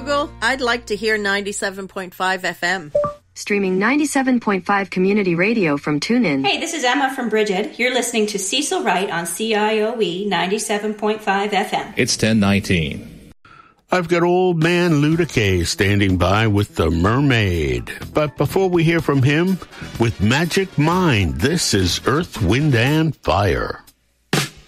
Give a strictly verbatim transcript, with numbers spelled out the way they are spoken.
Google, I'd like to hear ninety-seven point five F M. Streaming ninety-seven point five Community Radio from TuneIn. Hey, this is Emma from Bridget. You're listening to Cecil Wright on C I O E ninety-seven point five F M. It's ten nineteen. I've got old man Luda Kay standing by with the Mermaid. But before we hear from him, with Magic Mind, this is Earth, Wind, and Fire.